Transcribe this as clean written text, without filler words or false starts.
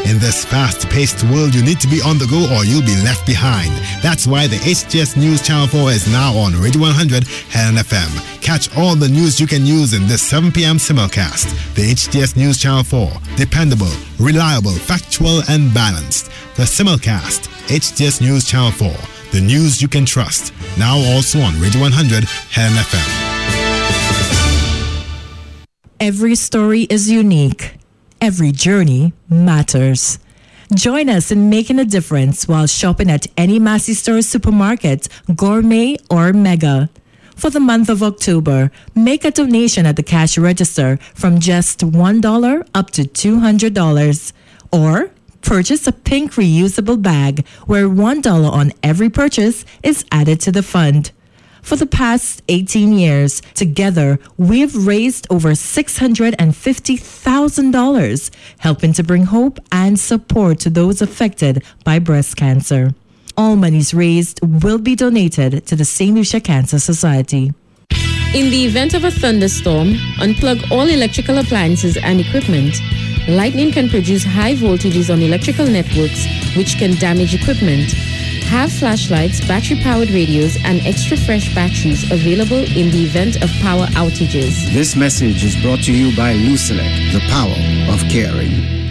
In this fast-paced world, you need to be on the go or you'll be left behind. That's why the HTS News Channel 4 is now on Radio 100 Helen FM. Catch all the news you can use in this 7 p.m. simulcast. The HTS News Channel 4. Dependable, reliable, factual, and balanced. The simulcast. HTS News Channel 4. The news you can trust. Now also on Radio 100 Helen FM. Every story is unique. Every journey matters. Join us in making a difference while shopping at any Massey Store supermarket, gourmet, or mega. For the month of October, make a donation at the cash register from just $1 up to $200. Or purchase a pink reusable bag where $1 on every purchase is added to the fund. For the past 18 years, together, we've raised over $650,000, helping to bring hope and support to those affected by breast cancer. All monies raised will be donated to the St. Lucia Cancer Society. In the event of a thunderstorm, unplug all electrical appliances and equipment. Lightning can produce high voltages on electrical networks, which can damage equipment. Have flashlights, battery-powered radios, and extra fresh batteries available in the event of power outages. This message is brought to you by Lucelec, the power of caring.